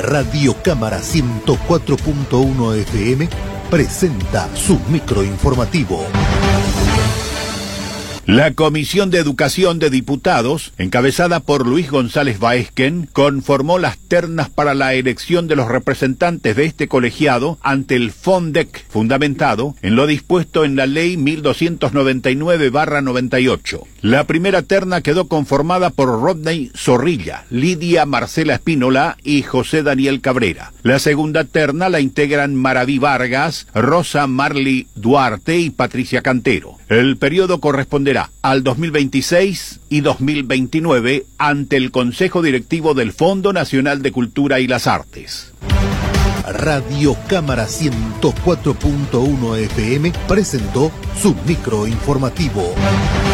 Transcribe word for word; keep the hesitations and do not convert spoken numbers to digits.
Radio Cámara ciento cuatro punto uno F M presenta su microinformativo. La Comisión de Educación de Diputados, encabezada por Luis González Baezquen, conformó las ternas para la elección de los representantes de este colegiado ante el FONDEC, fundamentado en lo dispuesto en la Ley mil doscientos noventa y nueve barra noventa y ocho. La primera terna quedó conformada por Rodney Zorrilla, Lidia Marcela Espínola y José Daniel Cabrera. La segunda terna la integran Maraví Vargas, Rosa Marley Duarte y Patricia Cantero. El periodo corresponderá al dos mil veintiséis y dos mil veintinueve ante el Consejo Directivo del Fondo Nacional de Cultura y las Artes. Radio Cámara ciento cuatro punto uno F M presentó su microinformativo.